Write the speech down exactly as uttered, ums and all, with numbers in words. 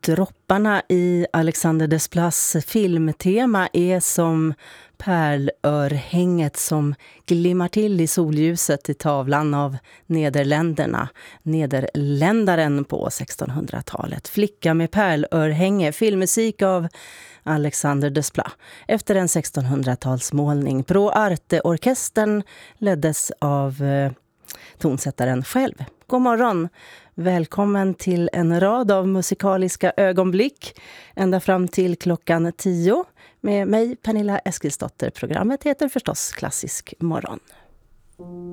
Dropparna i Alexander Desplas filmtema är som pärlörhänget som glimmar till i solljuset i tavlan av Nederländerna, nederländaren på sextonhundratalet. Flicka med pärlörhänge, filmmusik av Alexander Desplat efter en sextonhundratalsmålning. Pro Arte-orkestern leddes av eh, tonsättaren själv. God morgon! Välkommen till en rad av musikaliska ögonblick ända fram till klockan tio med mig, Pernilla Eskilsdotter. Programmet heter förstås Klassisk morgon.